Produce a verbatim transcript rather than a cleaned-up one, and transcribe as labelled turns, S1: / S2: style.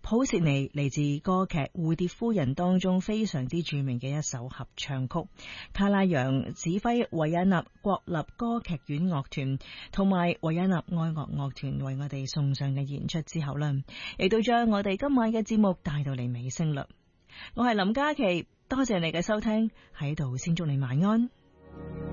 S1: 普契尼嚟自歌劇《蝴蝶夫人》當中非常之著名嘅一首合唱曲，卡拉揚指揮維也納國立歌劇院樂團同埋維也納愛樂樂團為我哋送上嘅演出之後啦，亦都將我哋今晚嘅節目帶到嚟尾聲啦。我係林嘉琪，多謝你嘅收聽，喺度先祝你晚安。